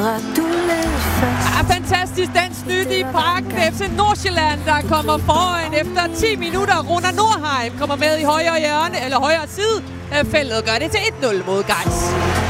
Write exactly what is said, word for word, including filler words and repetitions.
Ah, fantastisk dansk nyt i parken. F C Nordsjælland, der kommer foran efter ti minutter. Runar Nordheim kommer med i højre hjørne, eller højre side af feltet, gør det til et nul mod Gais.